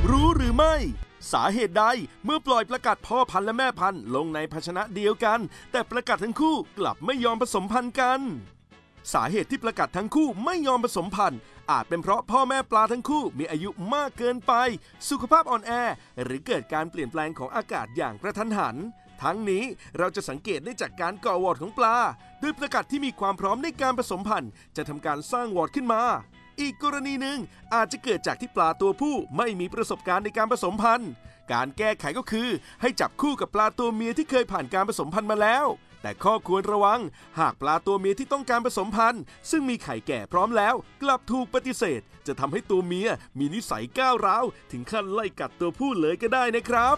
รู้หรือไม่สาเหตุใดเมื่อปล่อยประกัดพ่อพันธุ์และแม่พันธุ์ลงในภาชนะเดียวกันแต่ประกัดทั้งคู่กลับไม่ยอมผสมพันธุ์กันสาเหตุที่ประกัดทั้งคู่ไม่ยอมผสมพันธุ์อาจเป็นเพราะพ่อแม่ปลาทั้งคู่มีอายุมากเกินไปสุขภาพอ่อนแอหรือเกิดการเปลี่ยนแปลงของอากาศอย่างกระทันหันทั้งนี้เราจะสังเกตได้จากการก่อวอร์ดของปลาโดยประกัดที่มีความพร้อมในการผสมพันธุ์จะทำการสร้างวอร์ดขึ้นมาอีกกรณีหนึ่งอาจจะเกิดจากที่ปลาตัวผู้ไม่มีประสบการณ์ในการผสมพันธุ์การแก้ไขก็คือให้จับคู่กับปลาตัวเมียที่เคยผ่านการผสมพันธุ์มาแล้วแต่ข้อควรระวังหากปลาตัวเมียที่ต้องการผสมพันธุ์ซึ่งมีไข่แก่พร้อมแล้วกลับถูกปฏิเสธจะทำให้ตัวเมียมีนิสัยก้าวร้าวถึงขั้นไล่กัดตัวผู้เลยก็ได้นะครับ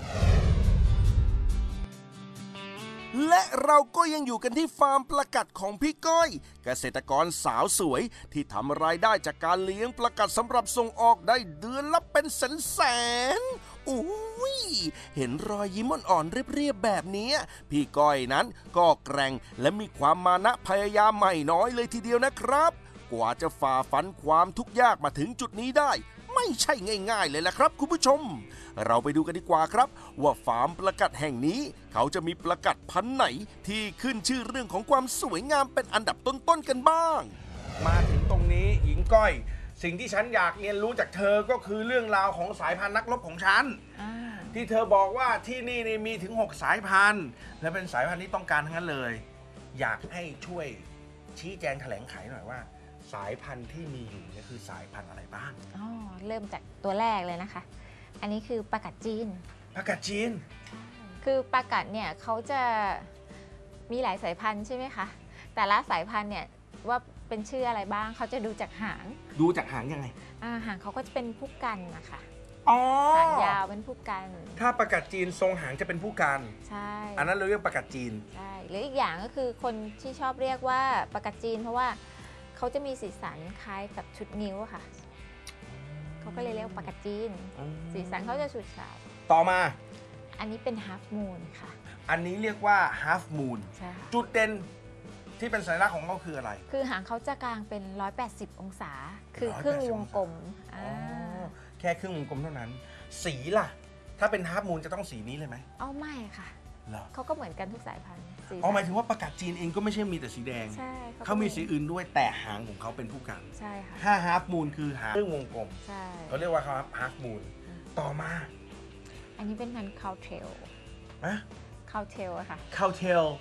และเราก็ยังอยู่กันที่ฟาร์มประกัดของพี่ก้อยเกษตรกรสาวสวยที่ทำรายได้จากการเลี้ยงประกัดสำหรับส่งออกได้เดือนละเป็นแสนอุ้ยเห็นรอยยิ้มอ่อนๆเรียบๆแบบนี้พี่ก้อยนั้นก็แกร่งและมีความมานะพยายามไม่น้อยเลยทีเดียวนะครับกว่าจะฝ่าฟันความทุกข์ยากมาถึงจุดนี้ได้ไม่ใช่ง่ายๆเลยล่ะครับคุณผู้ชมเราไปดูกันดีกว่าครับว่าฟาร์มประกัดแห่งนี้เขาจะมีประกัดพันธุ์ไหนที่ขึ้นชื่อเรื่องของความสวยงามเป็นอันดับต้นๆกันบ้างมาถึงตรงนี้หญิงก้อยสิ่งที่ฉันอยากเรียนรู้จากเธอก็คือเรื่องราวของสายพันธุ์นักรบของฉันที่เธอบอกว่าที่นี่มีถึง6สายพันธุ์และเป็นสายพันธุ์ที่ต้องการทั้งนั้นเลยอยากให้ช่วยชี้แจงแถลงไขหน่อยว่าสายพันธุ์ที่มีอยู่เนี่ยคือสายพันธุ์อะไรบ้างเริ่มจากตัวแรกเลยนะคะอันนี้คือประกัดจีนประกัดจีนคือประกัดเนี่ยเขาจะมีหลายสายพันธุ์ใช่ไหมคะแต่ละสายพันธุ์เนี่ยว่าเป็นชื่ออะไรบ้างเขาจะดูจากหางดูจากหางยังไงหางเขาก็จะเป็นผู้กันนะคะหางยาวเป็นผู้กันถ้าประกัดจีนทรงหางจะเป็นผู้กันใช่อันนั้นเราเรียกประกัดจีนใช่หรืออีกอย่างก็คือคนที่ชอบเรียกว่าประกัดจีนเพราะว่าเขาจะมีสีสันคล้ายกับชุดนิ้วค่ะเขาก็เลยเรียกประกัดจีนสีสันเขาจะฉูดฉาดต่อมาอันนี้เป็นฮาล์ฟมูนค่ะอันนี้เรียกว่าฮาล์ฟมูนจุดเด่นที่เป็นสัญลักษณ์ของเขาคืออะไรคือหางเขาจะกลางเป็น180องศาคือครึ่งวงกลมแค่ครึ่งวงกลมเท่านั้นสีล่ะถ้าเป็นฮาล์ฟมูนจะต้องสีนี้เลยไหมไม่ค่ะเขาก็เหมือนกันทุกสายพันธุ์หมายถึงว่าประกัดจีนเองก็ไม่ใช่มีแต่สีแดงใช่เขามีสีอื่นด้วยแต่หางของเขาเป็นผู้กันใช่ค่ะถ้าฮาล์ฟมูนคือหางครึ่งวงกลมใช่เขาเรียกว่าฮาล์ฟมูนต่อมาอันนี้เป็นพันธุ์คาวเทลคาวเทลค่ะคาวเทล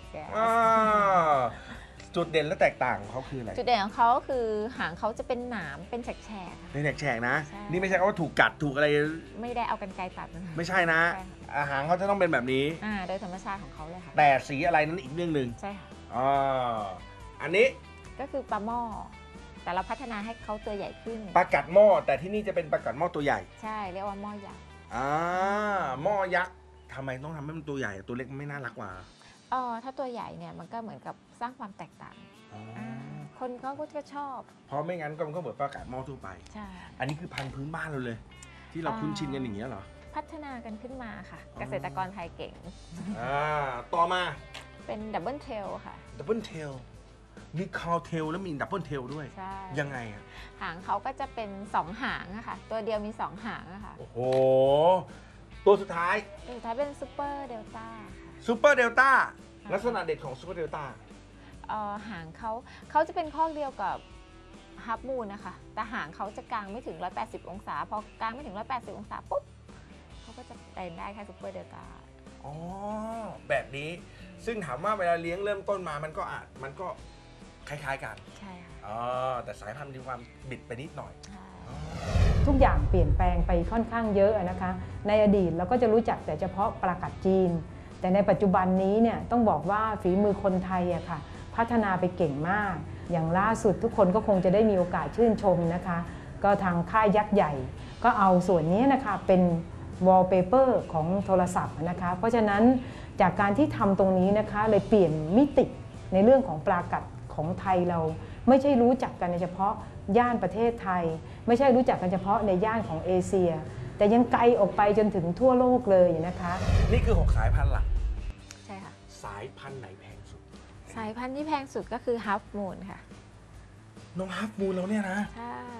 จุดเด่นและแตกต่างของเขาคืออะไรจุดเด่นของเขาคือหางเขาจะเป็นหนามเป็นแฉกๆเป็นแฉกๆนะนี่ไม่ใช่ว่าถูกกัดถูกอะไรไม่ได้เอากรรไกรตัดไม่ใช่นะหางเขาจะต้องเป็นแบบนี้โดยธรรมชาติของเขาเลยค่ะแต่สีอะไรนั้นอีกเรื่องหนึ่งใช่ค่ะอันนี้ก็คือปลาหม้อแต่เราพัฒนาให้เขาตัวใหญ่ขึ้นประกัดหม้อแต่ที่นี่จะเป็นประกัดหม้อตัวใหญ่ใช่เรียกว่าหม้อยักษ์หม้อยักษ์ทำไมต้องทำให้มันตัวใหญ่ตัวเล็กไม่น่ารักกว่าถ้าตัวใหญ่เนี่ยมันก็เหมือนกับสร้างความแตกต่างคนเขาก็ชอบเพราะไม่งั้นก็มันก็เหมือนประกัดหม้อทั่วไปใช่อันนี้คือพันธุ์พื้นบ้านเราเลยที่เราคุ้นชินกันอย่างเงี้ยเหรอพัฒนากันขึ้นมาค่ะเกษตรกรไทยเก่งต่อมาเป็นดับเบิลเทลค่ะดับเบิลเทลมีคาวเทลแล้วมีดับเบิลเทลด้วยใช่ยังไงหางเขาก็จะเป็น2หางอะค่ะตัวเดียวมี2หางอะค่ะโอ้โหตัวสุดท้ายเป็นซูเปอร์เดลต้าค่ะซูเปอร์เดลต้าลักษณะเด่นของซูเปอร์เดลต้าหางเขาจะเป็นข้อเดียวกับฮาล์ฟมูนนะคะแต่หางเขาจะกลางไม่ถึง180องศาพอกลางไม่ถึง180องศาปุ๊บเขาก็จะเป็นได้แค่ซูเปอร์เดลต้าแบบนี้ซึ่งถามว่าเวลาเลี้ยงเริ่มต้นมามันก็คล้ายๆกันใช่ค่ะแต่สายพันธุ์มีความบิดไปนิดหน่อยทุกอย่างเปลี่ยนแปลงไปค่อนข้างเยอะนะคะในอดีตเราก็จะรู้จักแต่เฉพาะประกัดจีนแต่ในปัจจุบันนี้เนี่ยต้องบอกว่าฝีมือคนไทยอะค่ะพัฒนาไปเก่งมากอย่างล่าสุดทุกคนก็คงจะได้มีโอกาสชื่นชมนะคะก็ทางค่ายยักษ์ใหญ่ก็เอาส่วนนี้นะคะเป็นวอลเปเปอร์ของโทรศัพท์นะคะเพราะฉะนั้นจากการที่ทำตรงนี้นะคะเลยเปลี่ยนมิติในเรื่องของปลากัดของไทยเราไม่ใช่รู้จักกันเฉพาะย่านประเทศไทยไม่ใช่รู้จักกันเฉพาะในย่านของเอเชียแต่ยังไกลออกไปจนถึงทั่วโลกเลยนะคะนี่คือ6สายพันธุ์หลักใช่ค่ะสายพันธุ์ไหนแพงสุดสายพันธุ์ที่แพงสุดก็คือฮาล์ฟมูนค่ะน้องฮาล์ฟมูนแล้วเนี่ยนะใช่